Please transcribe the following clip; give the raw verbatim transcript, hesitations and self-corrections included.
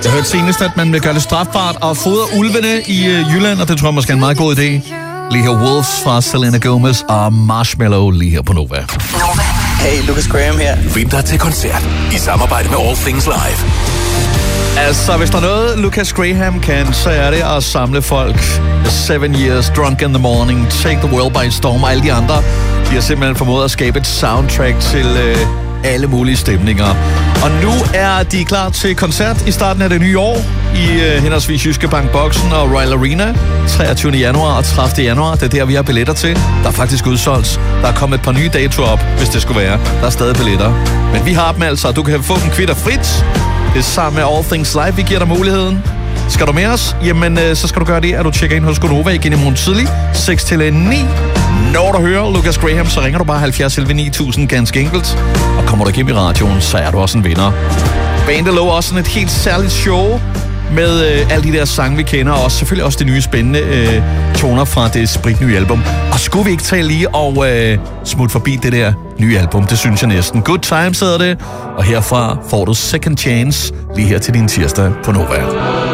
Jeg hørte senest, at man vil gøre det strafbart at fodre ulvene i øh, Jylland, og det tror jeg måske er en meget god idé. Lige her Wolves fra Selena Gomez og Marshmello lige her på Nova. Nova. Hey, Lucas Graham her. Vinter til koncert i samarbejde med All Things Live. Altså, hvis der er noget, Lucas Graham kan, så er det at samle folk. Seven Years, Drunk in the Morning, Take the World by Storm og alle de andre. De har simpelthen formået at skabe et soundtrack til øh, alle mulige stemninger. Og nu er de klar til koncert i starten af det nye år i øh, henholdsvis Jyske Bank Boxen og Royal Arena. treogtyvende januar og tredivte januar, det er der, vi har billetter til. Der er faktisk udsolgt. Der er kommet et par nye datoer op, hvis det skulle være. Der er stadig billetter. Men vi har dem altså, og du kan få dem kvitter frit. Det er sammen med All Things Live, vi giver dig muligheden. Skal du med os? Jamen, øh, så skal du gøre det, at du tjekker ind hos Gonova igen i morgen tidlig, seks til ni. Når du hører Lucas Graham, så ringer du bare halvfjerds elleve ni tusind ganske enkelt. Og kommer du igennem i radioen, så er du også en vinder. Bandet lover også sådan et helt særligt show med øh, alle de der sange, vi kender, og selvfølgelig også de nye spændende øh, toner fra det spritnye album. Og skulle vi ikke tage lige og øh, smutte forbi det der nye album? Det synes jeg næsten. Good Times hedder det, og herfra får du Second Chance lige her til din tirsdag på Nova.